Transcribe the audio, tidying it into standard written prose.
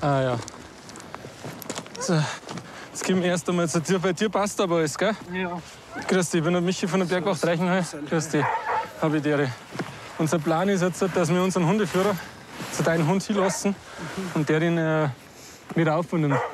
Ah ja. So, jetzt gehen wir erst einmal zu dir. Bei dir passt aber alles, gell? Ja. Grüß dich, ich bin der Michi von der Bergwacht Reichenhall. Grüß dich, habe ich dir. Unser Plan ist jetzt, dass wir unseren Hundeführer zu deinem Hund hinlassen und der ihn wieder aufnehmen.